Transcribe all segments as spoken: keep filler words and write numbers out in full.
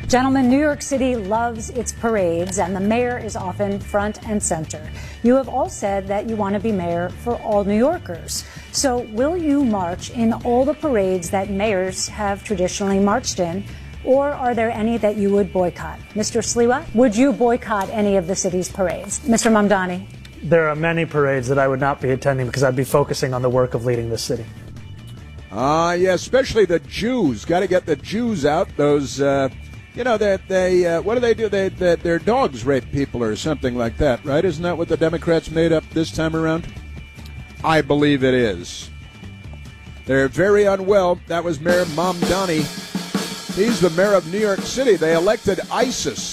Gentlemen, New York City loves its parades, and the mayor is often front and center. You have all said that you want to be mayor for all New Yorkers. So will you march in all the parades that mayors have traditionally marched in, or are there any that you would boycott? Mister Sliwa, would you boycott any of the city's parades? Mister Mamdani? There are many parades that I would not be attending because I'd be focusing on the work of leading this city. Ah, uh, yeah, especially the Jews. Got to get the Jews out. Those, uh, you know, that they, uh, what do they do? They, they, their dogs rape people or something like that, right? Isn't that what the Democrats made up this time around? I believe it is. They're very unwell. That was Mayor Mamdani. He's the mayor of New York City. They elected ISIS.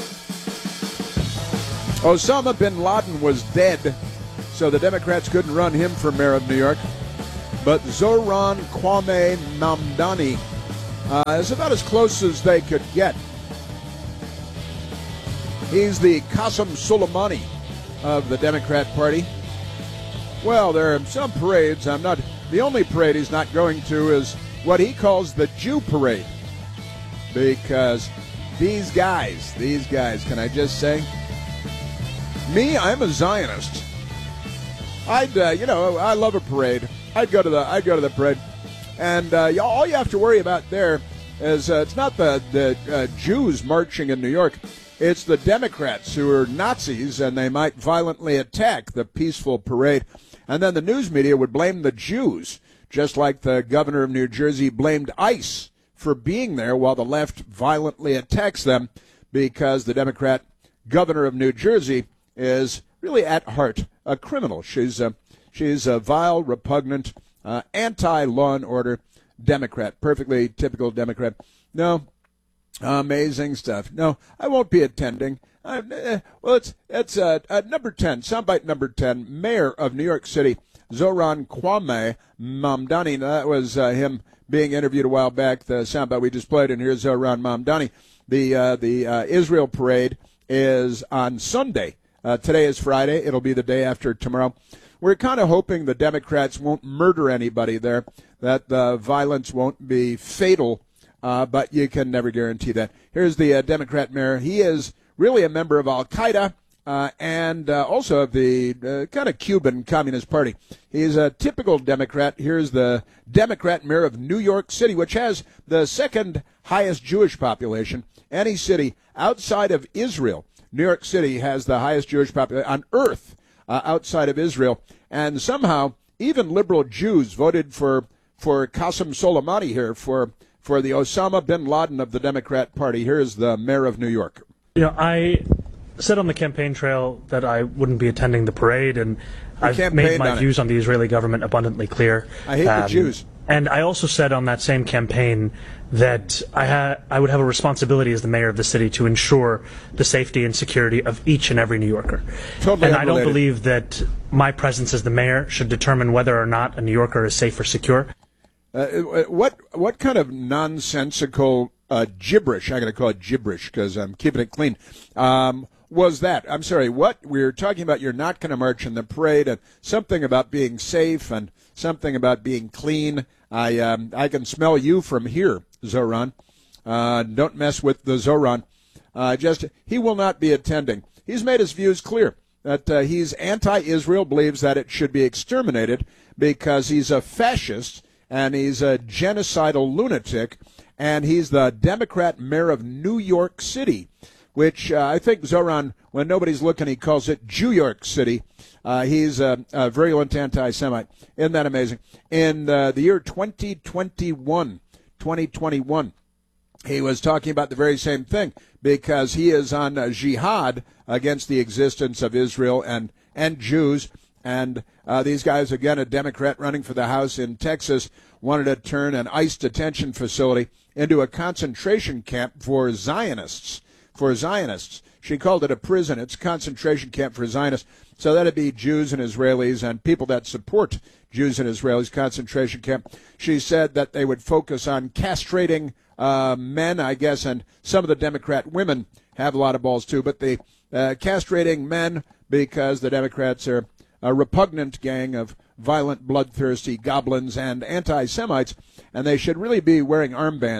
Osama bin Laden was dead, so the Democrats couldn't run him for mayor of New York. But Zohran Kwame Mamdani uh, is about as close as they could get. He's the Qasem Soleimani of the Democrat Party. Well, there are some parades. I'm not. The only parade he's not going to is what he calls the Jew parade. Because these guys, these guys, can I just say? Me, I'm a Zionist. I'd, uh, you know, I love a parade. I'd go to the, I'd go to the parade, and uh, all you have to worry about there is uh, it's not the the uh, Jews marching in New York; it's the Democrats who are Nazis, and they might violently attack the peaceful parade, and then the news media would blame the Jews, just like the governor of New Jersey blamed ICE for being there while the left violently attacks them, because the Democrat governor of New Jersey is really at heart a criminal. She's a She's a vile, repugnant, uh, anti-law and order Democrat, perfectly typical Democrat. No, amazing stuff. No, I won't be attending. Uh, eh, well, it's it's uh, uh, number ten, soundbite number ten, Mayor of New York City, Zohran Kwame Mamdani. That was uh, him being interviewed a while back. The soundbite we just played, and here's Zohran Mamdani. The uh, the uh, Israel parade is on Sunday. Uh, today is Friday. It'll be the day after tomorrow. We're kind of hoping the Democrats won't murder anybody there, that the violence won't be fatal, uh, but you can never guarantee that. Here's the uh, Democrat mayor. He is really a member of Al-Qaeda uh, and uh, also of the uh, kind of Cuban Communist Party. He's a typical Democrat. Here's the Democrat mayor of New York City, which has the second highest Jewish population. Any city outside of Israel, New York City has the highest Jewish population on earth. Uh, outside of Israel, and somehow even liberal Jews voted for for Qasem Soleimani here, for for the Osama bin Laden of the Democrat Party. Here's the mayor of New York. You know, I said on the campaign trail that I wouldn't be attending the parade, and you I've made my on views it. on the Israeli government abundantly clear. I hate um, the Jews. And I also said on that same campaign that I, ha- I would have a responsibility as the mayor of the city to ensure the safety and security of each and every New Yorker. Totally and unrelated. I don't believe that my presence as the mayor should determine whether or not a New Yorker is safe or secure. Uh, what what kind of nonsensical uh, gibberish, I'm going to call it gibberish because I'm keeping it clean, um, was that? I'm sorry, what? We were talking about you're not going to march in the parade and something about being safe and something about being clean. I um, I can smell you from here, Zohran. Uh, don't mess with the Zohran. Uh, just he will not be attending. He's made his views clear that uh, he's anti-Israel, believes that it should be exterminated because he's a fascist and he's a genocidal lunatic, and he's the Democrat mayor of New York City, which uh, I think Zohran, when nobody's looking, he calls it Jew York City. Uh, he's a, a virulent anti-Semite. Isn't that amazing? In uh, the year twenty twenty-one, twenty twenty-one, he was talking about the very same thing because he is on uh, jihad against the existence of Israel and, and Jews. And uh, these guys, again, a Democrat running for the House in Texas, wanted to turn an ICE detention facility into a concentration camp for Zionists. For Zionists. She called it a prison. It's a concentration camp for Zionists. So that'd be Jews and Israelis and people that support Jews and Israelis, concentration camp. She said that they would focus on castrating uh, men, I guess, and some of the Democrat women have a lot of balls too, but the uh, castrating men because the Democrats are a repugnant gang of violent, bloodthirsty goblins and anti-Semites, and they should really be wearing armbands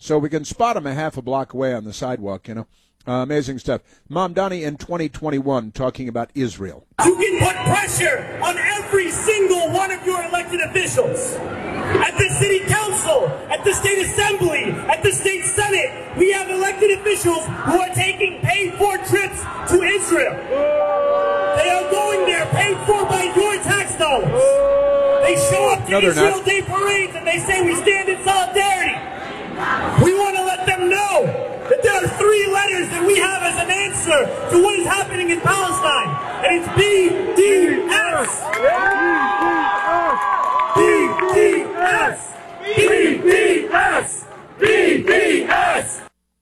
so we can spot him a half a block away on the sidewalk, you know. Uh, amazing stuff. Mamdani in twenty twenty-one talking about Israel. You can put pressure on every single one of your elected officials. At the city council, at the state assembly, at the state senate, we have elected officials who are taking paid-for trips to Israel. They are going there paid for by your tax dollars. They show up to no, Israel not. Day parades and they say we stand in solidarity. We want to let them know that there are three letters that we have as an answer to what is happening in Palestine. And it's B D S. B D S. B D S. B D S.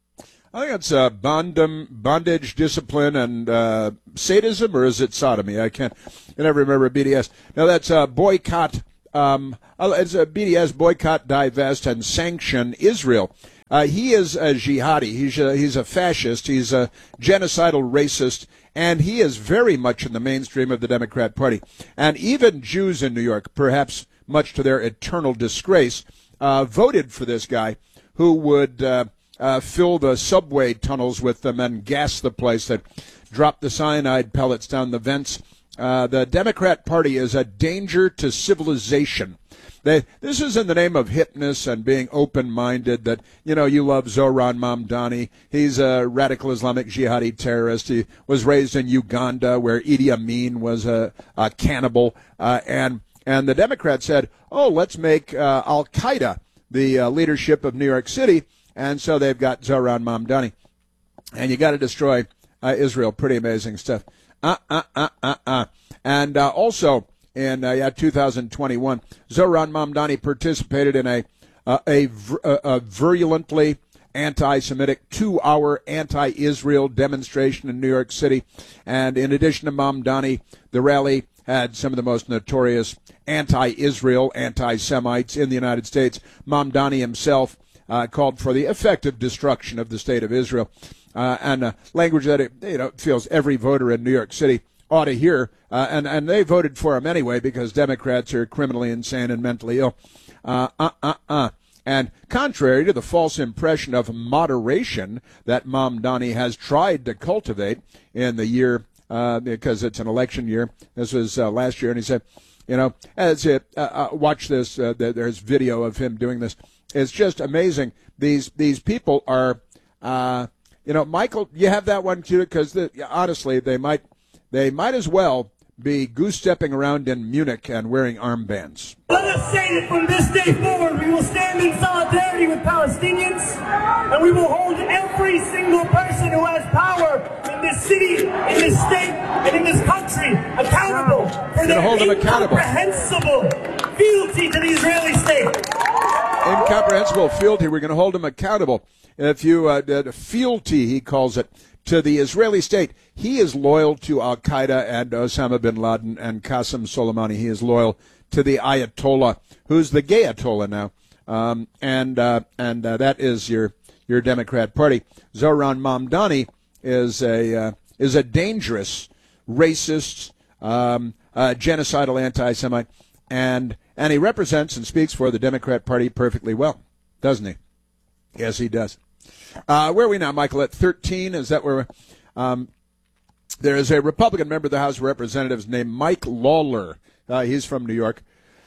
I think it's uh, bondum, bondage, discipline, and uh, sadism, or is it sodomy? I can't. I never remember B D S. No, that's uh, boycott. Um, it's a B D S, boycott, divest, and sanction Israel. Uh, he is a jihadi. He's a, he's a fascist. He's a genocidal racist, and he is very much in the mainstream of the Democrat Party. And even Jews in New York, perhaps much to their eternal disgrace, uh, voted for this guy who would uh, uh, fill the subway tunnels with them and gas the place, that drop the cyanide pellets down the vents. Uh, the Democrat Party is a danger to civilization. They, this is in the name of hipness and being open-minded, that, you know, you love Zohran Mamdani. He's a radical Islamic jihadi terrorist. He was raised in Uganda, where Idi Amin was a, a cannibal. Uh, and, and the Democrats said, oh, let's make uh, Al-Qaeda the uh, leadership of New York City. And so they've got Zohran Mamdani. And you got to destroy uh, Israel. Pretty amazing stuff. Uh, uh, uh, uh, uh. And uh, also, in uh, yeah, two thousand twenty-one, Zohran Mamdani participated in a uh, a, a, a virulently anti-Semitic two-hour anti-Israel demonstration in New York City. And in addition to Mamdani, the rally had some of the most notorious anti-Israel, anti-Semites in the United States. Mamdani himself uh, called for the effective destruction of the state of Israel, uh, and uh, language that it, you know, feels every voter in New York City ought to hear, uh, and, and they voted for him anyway because Democrats are criminally insane and mentally ill. Uh, uh, uh, uh. And contrary to the false impression of moderation that Mamdani has tried to cultivate in the year, uh, because it's an election year, this was uh, last year, and he said, you know, as it, uh, uh, watch this, uh, there's video of him doing this. It's just amazing. These these people are, uh, you know, Michael, you have that one too, because the, honestly, they might, They might as well be goose-stepping around in Munich and wearing armbands. Let us say that from this day forward, we will stand in solidarity with Palestinians, and we will hold every single person who has power in this city, in this state, and in this country accountable for their hold them accountable. incomprehensible fealty to the Israeli state. Incomprehensible fealty. We're going to hold them accountable. If you, uh, fealty, he calls it, to the Israeli state. He is loyal to Al-Qaeda and Osama bin Laden and Qasem Soleimani. He is loyal to the Ayatollah, who's the gay Ayatollah now. Um, and uh, and uh, that is your your Democrat Party. Zohran Mamdani is a uh, is a dangerous racist, um, uh, genocidal anti-Semite, and and he represents and speaks for the Democrat Party perfectly well, doesn't he? Yes, he does. Uh, where are we now, Michael? At thirteen? Is that where we're... Um, there is a Republican member of the House of Representatives named Mike Lawler. Uh, he's from New York.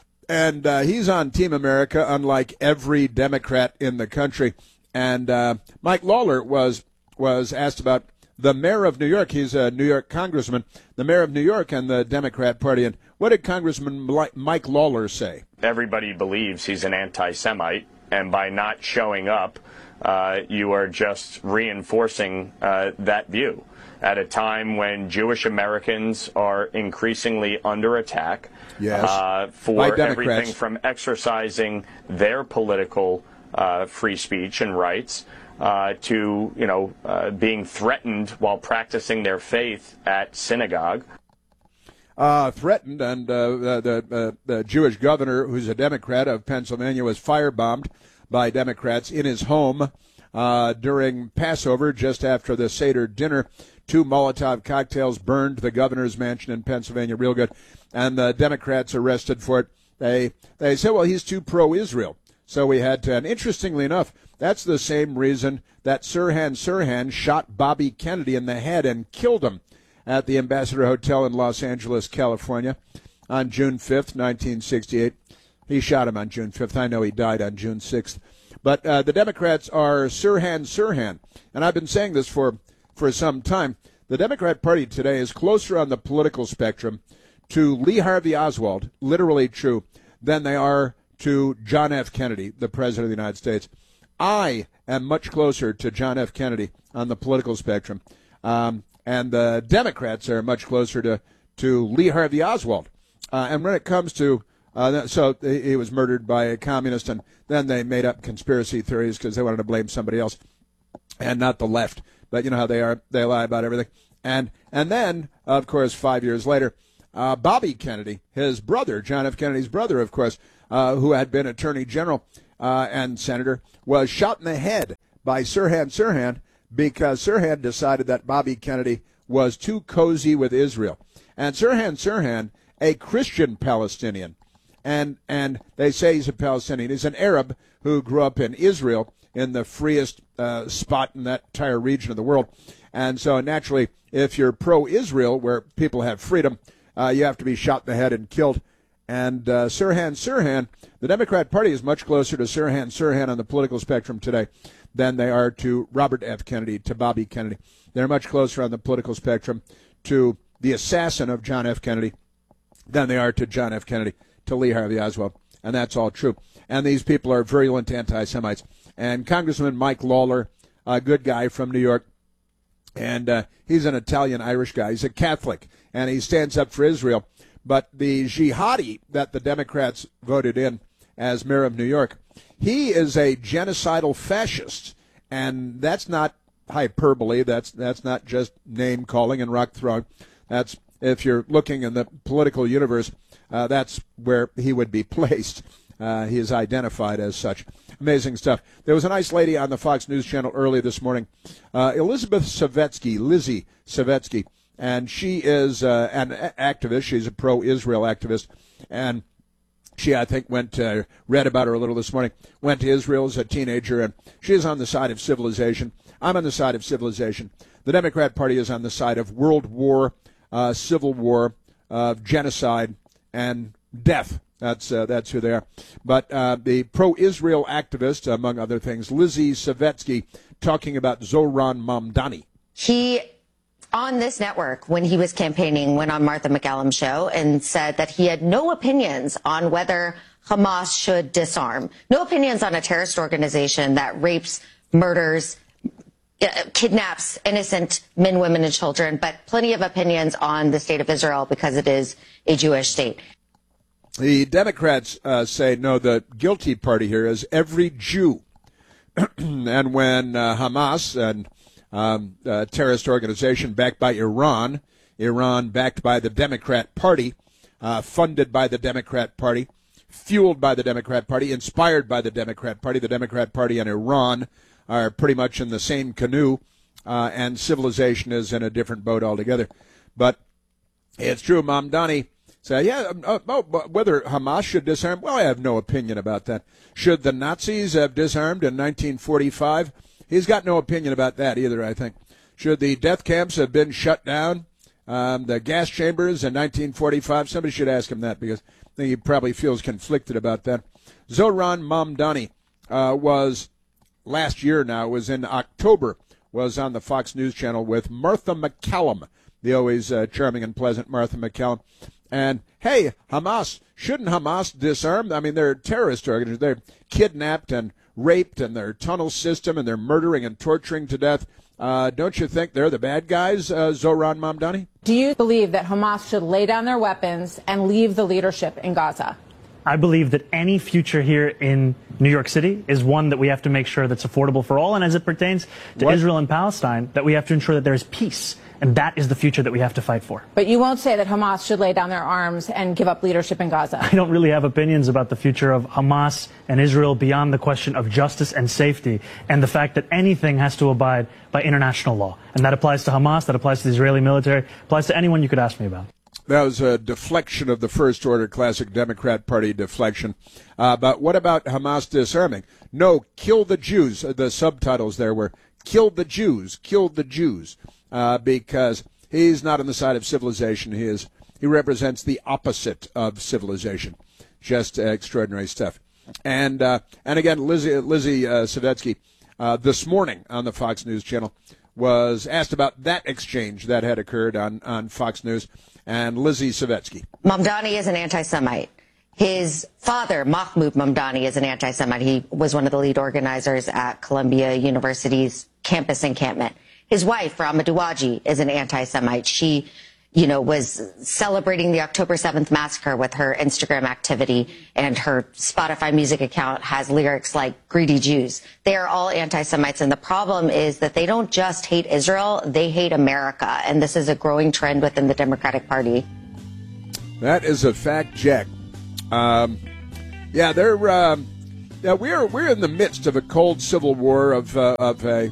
And uh, he's on Team America, unlike every Democrat in the country. And uh, Mike Lawler was was asked about the mayor of New York. He's a New York congressman, the mayor of New York and the Democrat Party. And what did Congressman Mike Lawler say? Everybody believes he's an anti-Semite, and by not showing up, Uh, you are just reinforcing uh, that view at a time when Jewish Americans are increasingly under attack yes. uh, for everything from exercising their political uh, free speech and rights uh, to, you know, uh, being threatened while practicing their faith at synagogue. Uh, threatened, and uh, the, uh, the Jewish governor, who's a Democrat of Pennsylvania, was firebombed by Democrats in his home uh, during Passover, just after the Seder dinner. Two Molotov cocktails burned the governor's mansion in Pennsylvania real good, and the Democrats arrested for it. They they said, well, he's too pro-Israel. So we had to, and interestingly enough, That's the same reason that Sirhan Sirhan shot Bobby Kennedy in the head and killed him at the Ambassador Hotel in Los Angeles, California, on June fifth, nineteen sixty-eight. He shot him on June fifth. I know he died on June sixth. But uh, the Democrats are Sirhan Sirhan. And I've been saying this for, for some time. The Democrat Party today is closer on the political spectrum to Lee Harvey Oswald, literally true, than they are to John F. Kennedy, the President of the United States. I am much closer to John F. Kennedy on the political spectrum. Um, and the Democrats are much closer to, to Lee Harvey Oswald. Uh, and when it comes to Uh, so he was murdered by a communist, and then they made up conspiracy theories because they wanted to blame somebody else and not the left. But you know how they are. They lie about everything. And and then, of course, five years later, uh, Bobby Kennedy, his brother, John F. Kennedy's brother, of course, uh, who had been Attorney General uh, and Senator, was shot in the head by Sirhan Sirhan because Sirhan decided that Bobby Kennedy was too cozy with Israel. And Sirhan Sirhan, a Christian Palestinian, And and they say he's a Palestinian. He's an Arab who grew up in Israel, in the freest uh, spot in that entire region of the world. And so naturally, if you're pro-Israel, where people have freedom, uh, you have to be shot in the head and killed. And uh, Sirhan Sirhan, the Democrat Party is much closer to Sirhan Sirhan on the political spectrum today than they are to Robert F. Kennedy, to Bobby Kennedy. They're much closer on the political spectrum to the assassin of John F. Kennedy than they are to John F. Kennedy, to Lee Harvey Oswald, and that's all true. And these people are virulent anti-Semites. And Congressman Mike Lawler, a good guy from New York, and uh, he's an Italian-Irish guy. He's a Catholic, and he stands up for Israel. But the jihadi that the Democrats voted in as mayor of New York, he is a genocidal fascist, and that's not hyperbole. That's that's not just name-calling and rock-throwing. That's, if you're looking in the political universe, Uh, that's where he would be placed. Uh, he is identified as such. Amazing stuff. There was a nice lady on the Fox News Channel early this morning, uh, Elizabeth Savetsky, Lizzie Savetsky, and she is uh, an activist. She's a pro-Israel activist, and she, I think, went uh, read about her a little this morning, went to Israel as a teenager, and she is on the side of civilization. I'm on the side of civilization. The Democrat Party is on the side of world war, uh, civil war, uh, genocide, and death. That's uh, that's who they are. But uh, the pro-Israel activist, among other things, Lizzie Savetsky, talking about Zohran Mamdani. He, on this network, when he was campaigning, went on Martha McCallum's show and said that he had no opinions on whether Hamas should disarm. No opinions on a terrorist organization that rapes, murders, kidnaps innocent men, women, and children, but plenty of opinions on the state of Israel because it is a Jewish state. The Democrats uh, say, no, the guilty party here is every Jew. And when uh, Hamas, and um, a terrorist organization backed by Iran, Iran backed by the Democrat Party, uh, funded by the Democrat Party, fueled by the Democrat Party, inspired by the Democrat Party, the Democrat Party and Iran are pretty much in the same canoe, uh, and civilization is in a different boat altogether. But it's true, Mamdani said, yeah, uh, oh, whether Hamas should disarm, well, I have no opinion about that. Should the Nazis have disarmed in nineteen forty-five? He's got no opinion about that either, I think. Should the death camps have been shut down, um, the gas chambers in nineteen forty-five? Somebody should ask him that, because I think he probably feels conflicted about that. Zohran Mamdani uh, was... last year now, was in October, was on the Fox News Channel with Martha McCallum, the always uh, charming and pleasant Martha McCallum. And, hey, Hamas, shouldn't Hamas disarm? I mean, they're terrorist organizations. They're kidnapped and raped, and their tunnel system, and they're murdering and torturing to death. Uh, don't you think they're the bad guys, uh, Zohran Mamdani? Do you believe that Hamas should lay down their weapons and leave the leadership in Gaza? I believe that any future here in New York City is one that we have to make sure that's affordable for all. And as it pertains to what? Israel and Palestine, that we have to ensure that there is peace. And that is the future that we have to fight for. But you won't say that Hamas should lay down their arms and give up leadership in Gaza. I don't really have opinions about the future of Hamas and Israel beyond the question of justice and safety and the fact that anything has to abide by international law. And that applies to Hamas, that applies to the Israeli military, applies to anyone you could ask me about. That was a deflection of the first order, classic Democrat Party deflection. Uh, but what about Hamas disarming? No, kill the Jews. The subtitles there were kill the Jews, kill the Jews, uh, because he's not on the side of civilization. He is. He represents the opposite of civilization. Just uh, extraordinary stuff. And uh, and again, Lizzie, Lizzie uh, Savetsky, uh, this morning on the Fox News channel, was asked about that exchange that had occurred on, on Fox News. And Lizzie Savetsky. Mamdani is an anti-Semite. His father, Mahmoud Mamdani, is an anti-Semite. He was one of the lead organizers at Columbia University's campus encampment. His wife, Rama Douaji, is an anti-Semite. She, you know, was celebrating the October seventh massacre with her Instagram activity, and her Spotify music account has lyrics like greedy Jews. They are all anti-Semites, and the problem is that they don't just hate Israel, they hate America, and this is a growing trend within the Democratic Party. That is a fact, Jack. Um, yeah, they're, um, yeah, we're, we're in the midst of a cold civil war, of, uh, of a,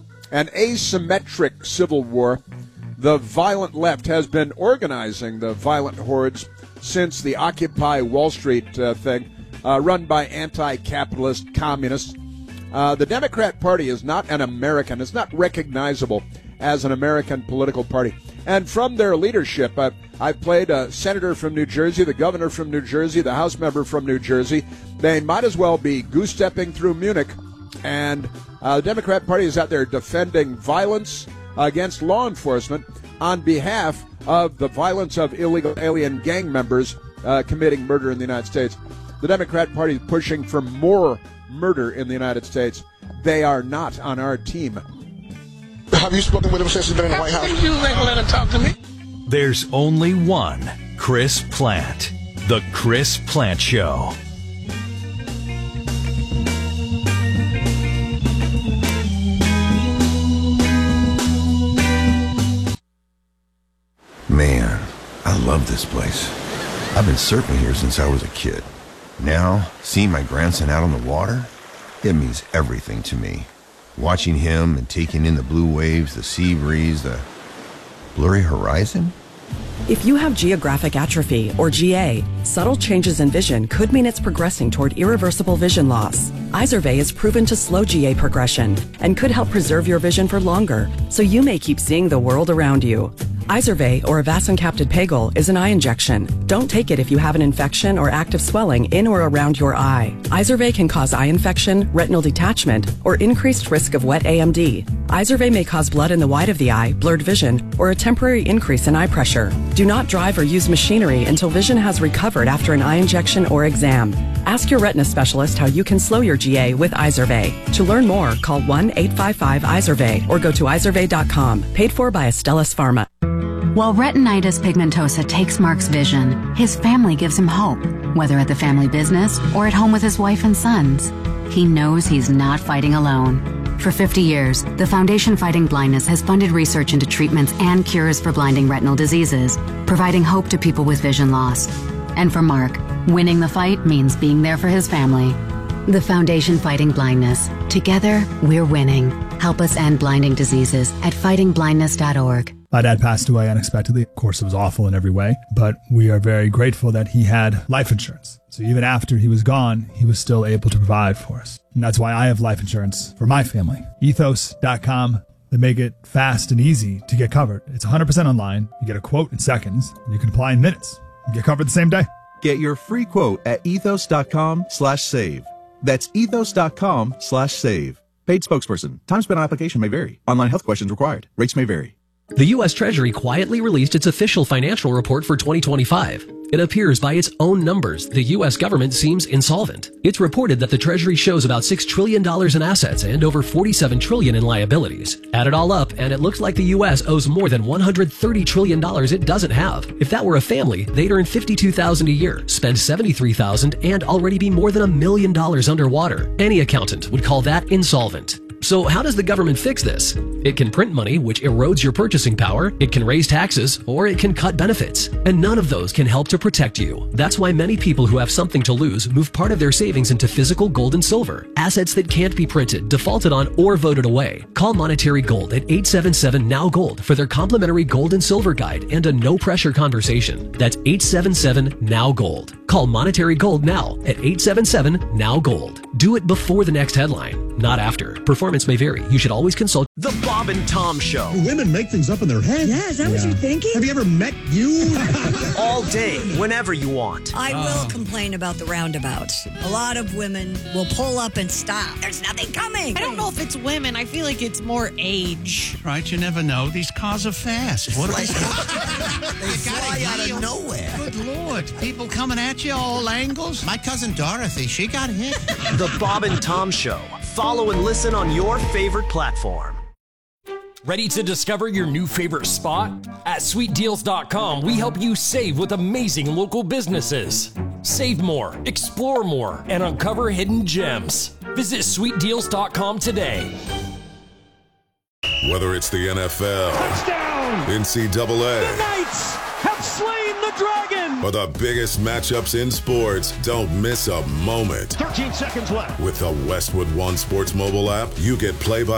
an asymmetric civil war. The violent left has been organizing the violent hordes since the Occupy Wall Street uh, thing, uh, run by anti-capitalist communists. Uh, the Democrat Party is not an American. It's not recognizable as an American political party. And from their leadership, I've, I've played a senator from New Jersey, the governor from New Jersey, the House member from New Jersey. They might as well be goose-stepping through Munich. And uh, the Democrat Party is out there defending violence against law enforcement on behalf of the violence of illegal alien gang members uh, committing murder in the United States. The Democrat Party is pushing for more murder in the United States. They are not on our team. Have you spoken with him since he's been in the White House? You ain't gonna let him talk to me. There's only one Chris Plante. The Chris Plante Show. Man, I love this place. I've been surfing here since I was a kid. Now, seeing my grandson out on the water, it means everything to me. Watching him and taking in the blue waves, the sea breeze, the blurry horizon. If you have geographic atrophy, or G A, subtle changes in vision could mean it's progressing toward irreversible vision loss. Izervay is proven to slow G A progression and could help preserve your vision for longer, so you may keep seeing the world around you. Izervay, or avacincaptad pegol, is an eye injection. Don't take it if you have an infection or active swelling in or around your eye. Izervay can cause eye infection, retinal detachment, or increased risk of wet A M D. Izervay may cause blood in the white of the eye, blurred vision, or a temporary increase in eye pressure. Do not drive or use machinery until vision has recovered after an eye injection or exam. Ask your retina specialist how you can slow your G A with Izervay. To learn more, call one eight five five Izervay or go to izervay dot com. Paid for by Astellas Pharma. While retinitis pigmentosa takes Mark's vision, his family gives him hope, whether at the family business or at home with his wife and sons. He knows he's not fighting alone. For fifty years, the Foundation Fighting Blindness has funded research into treatments and cures for blinding retinal diseases, providing hope to people with vision loss. And for Mark, winning the fight means being there for his family. The Foundation Fighting Blindness. Together, we're winning. Help us end blinding diseases at fighting blindness dot org. My dad passed away unexpectedly. Of course, it was awful in every way, but we are very grateful that he had life insurance. So even after he was gone, he was still able to provide for us. And that's why I have life insurance for my family. ethos dot com. They make it fast and easy to get covered. It's one hundred percent online. You get a quote in seconds, and you can apply in minutes. You get covered the same day. Get your free quote at ethos dot com slash save. That's ethos dot com slash save. Paid spokesperson. Time spent on application may vary. Online health questions required. Rates may vary. The U S Treasury quietly released its official financial report for twenty twenty-five. It appears by its own numbers, the U S government seems insolvent. It's reported that the Treasury shows about six trillion dollars in assets and over forty-seven trillion dollars in liabilities. Add it all up, and it looks like the U S owes more than one hundred thirty trillion dollars it doesn't have. If that were a family, they'd earn fifty-two thousand dollars a year, spend seventy-three thousand dollars, and already be more than a million dollars underwater. Any accountant would call that insolvent. So how does the government fix this? It can print money, which erodes your purchasing power, it can raise taxes, or it can cut benefits. And none of those can help to protect you. That's why many people who have something to lose move part of their savings into physical gold and silver, assets that can't be printed, defaulted on, or voted away. Call Monetary Gold at eight seven seven N O W Gold for their complimentary gold and silver guide and a no-pressure conversation. That's eight seven seven N O W Gold. Call Monetary Gold now at eight seven seven N O W Gold. Do it before the next headline, not after. Performance may vary. You should always consult The Bob and Tom Show. Women make things up in their head. Yeah, is that yeah. what you're thinking? Have you ever met you? All day, whenever you want. I will uh. complain about the roundabouts. A lot of women will pull up and stop. There's nothing coming. I don't know if it's women. I feel like it's more age. Right, you never know. These cars are fast. What are they? They fly out of nowhere. Good Lord. People coming at you all angles. My cousin Dorothy, she got hit. The Bob and Tom Show. Follow and listen on your favorite platform. Ready to discover your new favorite spot? At sweet deals dot com, we help you save with amazing local businesses. Save more, explore more, and uncover hidden gems. Visit sweet deals dot com today. Whether it's the N F L, touchdown, N C double A, the Knights have slain the dragon, or the biggest matchups in sports, don't miss a moment. thirteen seconds left. With the Westwood One Sports mobile app, you get play-by